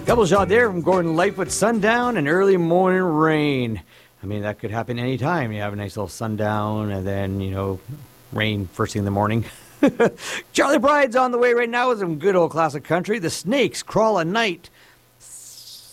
Couple shot there from Gordon Lightfoot, sundown and early morning rain. I mean, that could happen anytime. You have a nice little sundown and then, rain first thing in the morning. Charlie Bride's on the way right now with some good old classic country. The Snakes, Crawl at Night.